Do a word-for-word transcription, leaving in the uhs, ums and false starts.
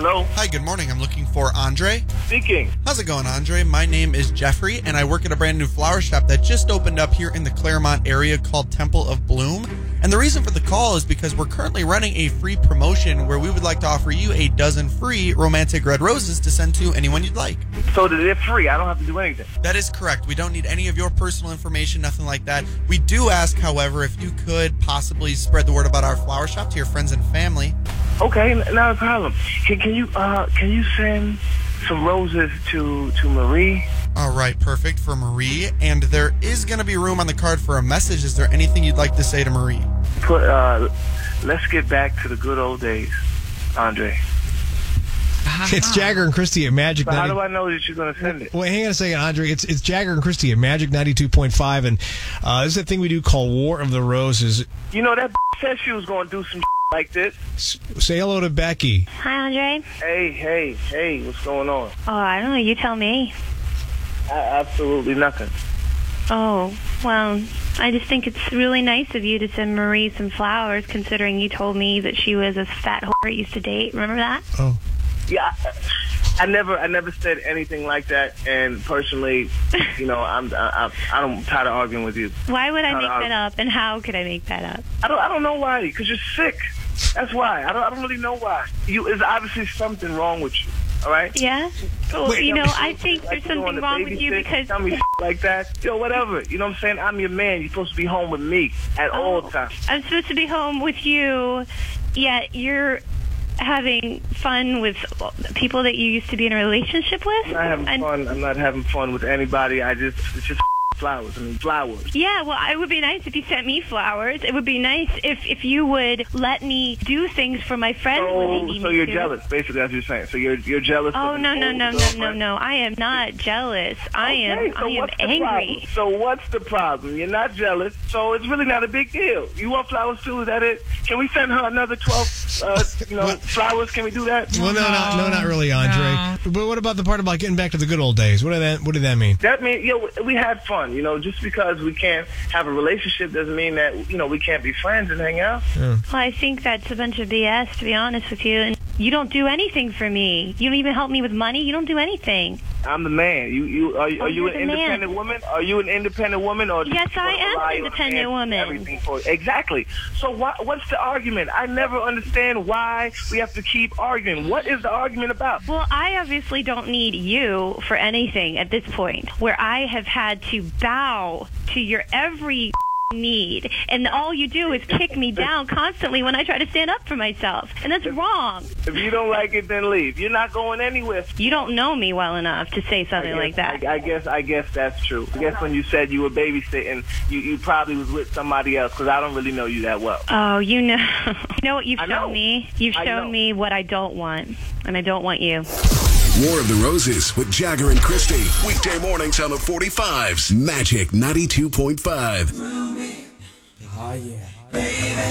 Hello? Hi, good morning. I'm looking for Andre. Speaking. How's it going, Andre? My name is Jeffrey, and I work at a brand new flower shop that just opened up here in the Claremont area called Temple of Bloom. And the reason for the call is because we're currently running a free promotion where we would like to offer you a dozen free romantic red roses to send to anyone you'd like. So they're free. I don't have to do anything. That is correct. We don't need any of your personal information, nothing like that. We do ask, however, if you could possibly spread the word about our flower shop to your friends and family. Okay, n- not a problem. Can, can you uh can you send some roses to to Marie? All right, perfect, for Marie. And there is going to be room on the card for a message. Is there anything you'd like to say to Marie? Put uh, let's get back to the good old days, Andre. It's Jagger and Christie at Magic. But how ninety do I know that you're going to send it? Wait, hang on a second, Andre. It's it's Jagger and Christie at Magic ninety-two point five, and uh, this is a thing we do called War of the Roses. You know, that said she was going to do some like this. S- say hello to Becky. Hi, Andre. Hey, hey, hey, what's going on? Oh, I don't know. You tell me. I, absolutely nothing. Oh, well, I just think it's really nice of you to send Marie some flowers, considering you told me that she was a fat whore I used to date. Remember that? Oh. Yeah, I, I never, I never said anything like that. And personally, you know, I'm, I, I, I'm tired of arguing with you. Why would I Tired make of that up, and how could I make that up? I don't, I don't know why. Because you're sick. That's why. I don't, I don't really know why. You, there's obviously something wrong with you. All right. Yeah? Well, Wait, you know, Tell me I shit think like there's you something on the wrong with you babysit, because... tell me shit like that. Yo, whatever. You know what I'm saying? I'm your man. You're supposed to be home with me at all Oh, times. I'm supposed to be home with you, yet you're having fun with people that you used to be in a relationship with? I'm not having And- fun. I'm not having fun with anybody. I just, it's just flowers. I mean, flowers. Yeah, well, it would be nice if you sent me flowers. It would be nice if, if you would let me do things for my friends when they So, need so me you're to. jealous. Basically, that's what you're saying. So you're you're jealous. Oh, of an no, no, old no, no, no, girlfriend? no. I am not jealous. I Okay, am so I am what's the angry. problem? So what's the problem? You're not jealous, so it's really not a big deal. You want flowers too? Is that it? Can we send her another twelve, uh, you know, flowers? Can we do that? Well, no, no, no, not really, Andre. But what about the part about getting back to the good old days? What did that What did that mean? That means, you know, we had fun. You know, just because we can't have a relationship doesn't mean that, you know, we can't be friends and hang out. Well, I think that's a bunch of B S, to be honest with you. And you don't do anything for me. You don't even help me with money. You don't do anything. I'm the man. You, you are, Oh, are you you're an the man. independent woman? Are you an independent woman, or do you Yes, just I wanna am an rely on independent man woman. Everything for exactly. So why, what's the argument? I never understand why we have to keep arguing. What is the argument about? Well, I obviously don't need you for anything at this point, where I have had to bow to your every need, and all you do is kick me down constantly when I try to stand up for myself, and that's wrong. If you don't like it, then leave. You're not going anywhere. You don't know me well enough to say something I guess, like that. I, I guess I guess that's true. I guess when you said you were babysitting, you, you probably was with somebody else, because I don't really know you that well. Oh, you know, you know what you've I shown know. me? You've I shown know. me what I don't want, and I don't want you. War of the Roses with Jagger and Christie. Weekday mornings on the forty-fives. Magic ninety-two point five. Oh, yeah.